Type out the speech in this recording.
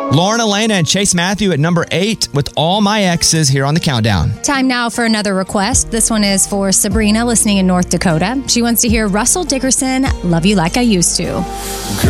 Lauren Elena and Chase Matthew at number 8 with All My Exes here on the countdown. Time now for another request. This one is for Sabrina listening in North Dakota. She wants to hear Russell Dickerson, Love You Like I Used to.